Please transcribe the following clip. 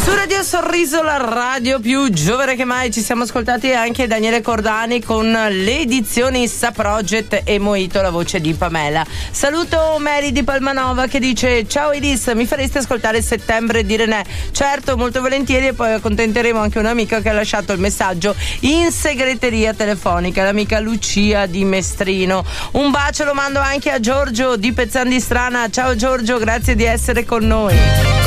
Su Radio Sorriso, la radio più giovane che mai, ci siamo ascoltati anche Daniele Cordani con le edizioni Sa Project e Mojito, la voce di Pamela. Saluto Mary di Palmanova che dice: ciao Elis, mi fareste ascoltare Settembre di René? Certo, molto volentieri, e poi accontenteremo anche un'amica che ha lasciato il messaggio in segreteria telefonica, l'amica Lucia di Mestrino. Un bacio lo mando anche a Giorgio di Pezzan di Strana. Ciao Giorgio, grazie di essere con noi.